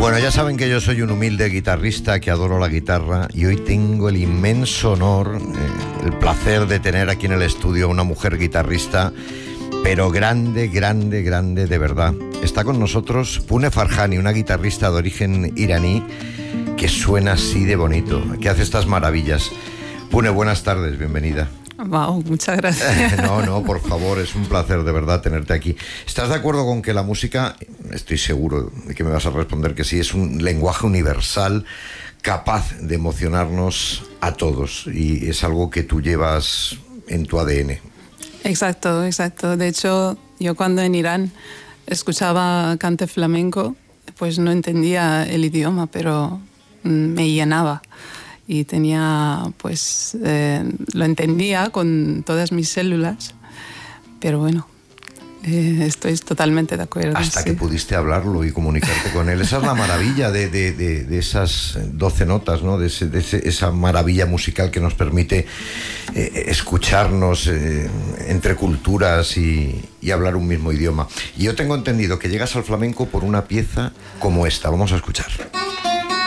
Bueno, ya saben que yo soy un humilde guitarrista que adoro la guitarra y hoy tengo el inmenso honor, el placer de tener aquí en el estudio a una mujer guitarrista, pero grande, grande, grande de verdad. Está con nosotros Pune Farhani, una guitarrista de origen iraní que suena así de bonito, que hace estas maravillas. Pune, buenas tardes, bienvenida. Wow, muchas gracias. No, por favor, es un placer de verdad tenerte aquí. ¿Estás de acuerdo con que la música, estoy seguro de que me vas a responder que sí, es un lenguaje universal capaz de emocionarnos a todos y es algo que tú llevas en tu ADN? Exacto. De hecho, yo cuando en Irán escuchaba cante flamenco, pues no entendía el idioma, pero me llenaba. Y tenía, pues, lo entendía con todas mis células, pero bueno, estoy totalmente de acuerdo. Hasta que pudiste hablarlo y comunicarte con él. Esa es la maravilla de esas 12 notas, ¿no? De esa maravilla musical que nos permite escucharnos entre culturas y hablar un mismo idioma. Y yo tengo entendido que llegas al flamenco por una pieza como esta. Vamos a escuchar.